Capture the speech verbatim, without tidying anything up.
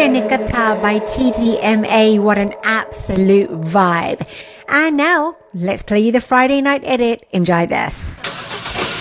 Nikata by T T M A. What an absolute vibe. And now, let's play you the Friday night edit. Enjoy this.